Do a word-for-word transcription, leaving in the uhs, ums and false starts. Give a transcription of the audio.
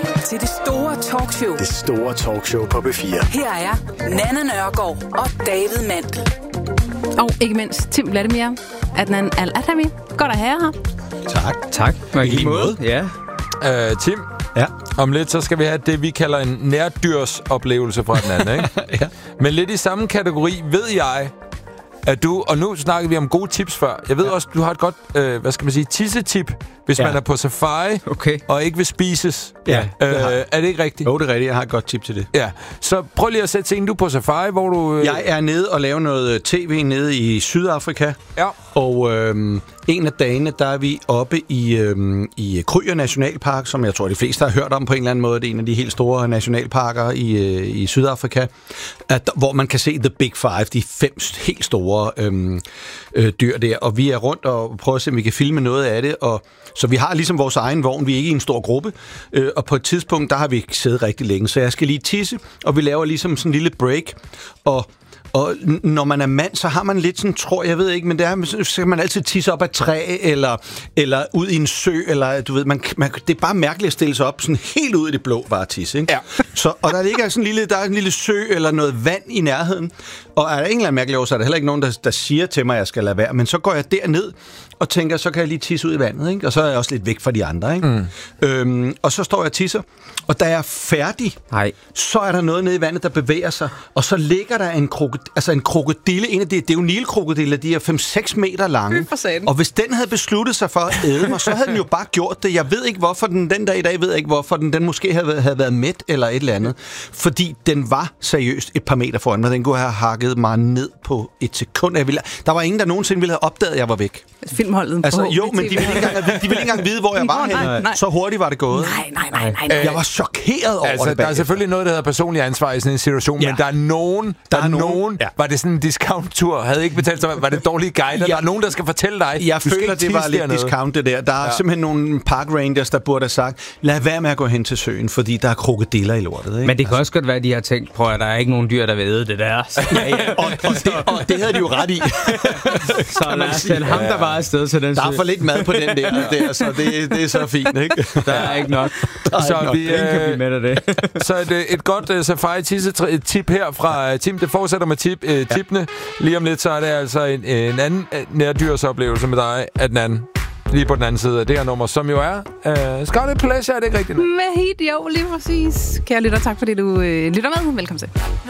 Til det store talkshow. Det store talkshow på B fire. Her er Nanna Nørgaard og David Mandel. Og ikke mindst Tim Vladimir, Adnan Al-Adhami. Godt at have her. Tak. Tak. I lige måde. Ja. Uh, Tim, ja. Om lidt så skal vi have det, vi kalder en nærdyrsoplevelse fra den anden, ikke? Ja. Men lidt i samme kategori ved jeg, at du, og nu snakkede vi om gode tips før. Jeg ved ja. også, du har et godt, øh, hvad skal man sige, tissetip, hvis ja. man er på safari okay. og ikke vil spises. Ja, øh, det er det ikke rigtigt? Jo, det er rigtigt. Jeg har et godt tip til det. Ja, så prøv lige at sætte scenen. Du er på safari, hvor du... Øh... Jeg er nede og laver noget tv nede i Sydafrika. Ja. Og øh, en af dagene, der er vi oppe i, øh, i Kruger Nationalpark, som jeg tror, de fleste har hørt om på en eller anden måde. Det er en af de helt store nationalparker i, øh, i Sydafrika, at, hvor man kan se The Big Five, de fem helt store øh, øh, dyr der. Og vi er rundt og prøver at se, om vi kan filme noget af det. Og, så vi har ligesom vores egen vogn. Vi er ikke i en stor gruppe. Øh, og på et tidspunkt, der har vi siddet rigtig længe. Så jeg skal lige tisse, og vi laver ligesom sådan en lille break. Og Og når man er mand, så har man lidt sådan, tror jeg ved ikke, men det er, så skal man altid tisse op ad træ, eller, eller ud i en sø, eller du ved, man, man, det er bare mærkeligt at stille sig op sådan helt ud i det blå, bare tisse, ikke? Ja. Så, og der ligger sådan en lille, der er en lille sø, eller noget vand i nærheden, og er der en eller anden mærkelig årsag, er der heller ikke nogen, der, der siger til mig, at jeg skal lade være, men så går jeg derned, og tænker, så kan jeg lige tisse ud i vandet, ikke? Og så er jeg også lidt væk fra de andre, ikke? Mm. Øhm, og så står jeg og tisser, og da jeg er færdig, Hej. så er der noget nede i vandet, der bevæger sig, og så ligger der en, krokod- altså en krokodille, en af de, det er jo nilkrokodiller, de er fem seks meter lange, og hvis den havde besluttet sig for at æde mig, så havde den jo bare gjort det. Jeg ved ikke, hvorfor den, den dag i dag ved jeg ikke, hvorfor den, den måske havde, havde været mæt eller et eller andet, fordi den var seriøst et par meter foran mig. Den kunne have hakket mig ned på et sekund. Jeg ville, der var ingen, der nogensinde ville have opdaget, at jeg var væk. Filmholdet Altså, på jo, men de ville ikke engang, de ville ikke engang vide, hvor jeg var henne. Så hurtigt var det gået. Nej, nej, nej, nej, nej. Jeg var chokeret over altså, det der er bagefter. selvfølgelig noget, der hedder personlig ansvar i sådan en situation, Ja. men der er nogen, der, Der er er nogen, nogen ja. var det sådan en discount-tur, havde ikke betalt sig, var det dårlige guide, ja. Der er nogen, der skal fortælle dig, Jeg du skal føler, ikke det var tisse lidt dernede. discount, det der. Der er ja. simpelthen nogle park rangers, der burde have sagt, lad være med at gå hen til søen, fordi der er krokodiller i lortet. Ikke? Men det kan også godt være, at de har tænkt, prøv at der er ikke nogen dyr, der vil æde det der. ja, ja. Og, og, det, og det havde de jo ret i. Så lad os sende ham, der bare er afsted til den Der er sø. for lidt mad på den der, der så det, det er så fint, ikke? Der er ikke nok. Så nok. vi, Den kan blive med af det. Så et, et godt uh, safari-tip her fra uh, Tim. Det fortsætter med tip, uh, tipene. Ja. Lige om lidt, så er det altså en, en anden uh, nærdyrsoplevelse med dig, Adnan. Lige på den anden side af det her nummer, som jo er uh, Scarlet Pleasure, er det ikke rigtigt? Med hit, jo, lige præcis. Kære lytter, tak fordi du øh, lytter med. Velkommen til.